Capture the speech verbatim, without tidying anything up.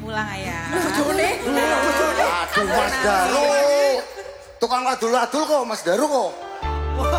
pulang ayah. Bojone. Aduh Mas Daru. Tukang adul-adul kok Mas Daru kok.